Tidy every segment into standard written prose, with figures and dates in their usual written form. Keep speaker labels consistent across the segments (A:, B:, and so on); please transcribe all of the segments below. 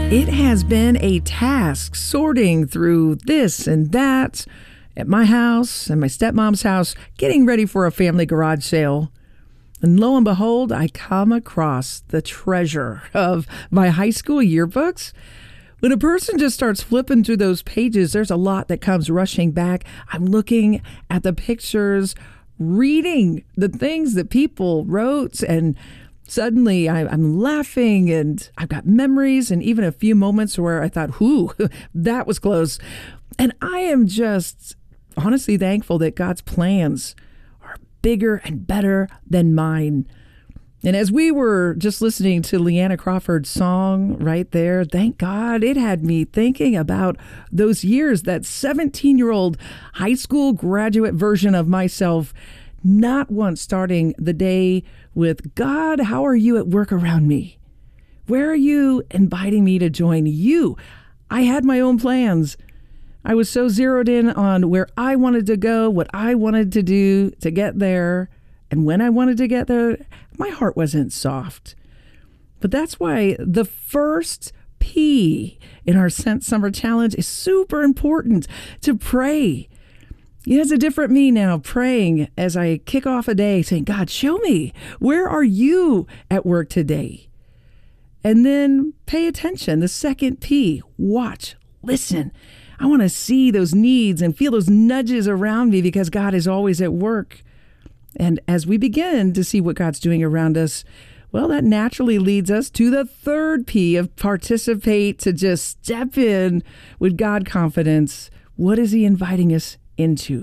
A: It has been a task sorting through this and that at my house and my stepmom's house, getting ready for a family garage sale. And lo and behold, I come across the treasure of my high school yearbooks. When a person just starts flipping through those pages, there's a lot that comes rushing back. I'm looking at the pictures, reading the things that people wrote, and suddenly I'm laughing, and I've got memories and even a few moments where I thought, whoo, that was close. And I am just honestly thankful that God's plans are bigger and better than mine. And as we were just listening to Leanna Crawford's song right there, thank God, it had me thinking about those years, that 17-year-old high school graduate version of myself, not once starting the day with, God, how are you at work around me? Where are you inviting me to join you? I had my own plans. I was so zeroed in on where I wanted to go, what I wanted to do to get there. And when I wanted to get there, my heart wasn't soft. But that's why the first P in our Sent Summer Challenge is super important, to pray. It's a different me now, praying as I kick off a day, saying, God, show me, where are you at work today? And then pay attention. The second P, watch, listen. I want to see those needs and feel those nudges around me, because God is always at work. And as we begin to see what God's doing around us, well, that naturally leads us to the third P of participate, to just step in with God confidence. What is He inviting us into?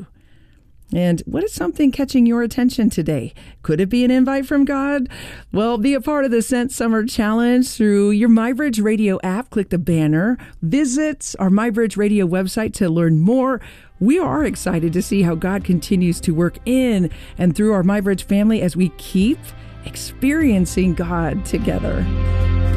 A: And what is something catching your attention today? Could it be an invite from God? Well, be a part of the Sent Summer Challenge through your MyBridge Radio app. Click the banner. Visit our MyBridge Radio website to learn more. We are excited to see how God continues to work in and through our MyBridge family as we keep experiencing God together.